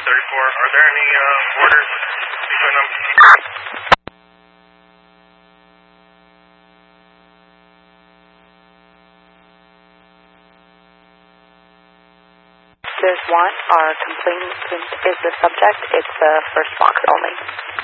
34. Are there any orders between them? There's one. Our complainant is the subject. It's the first box only.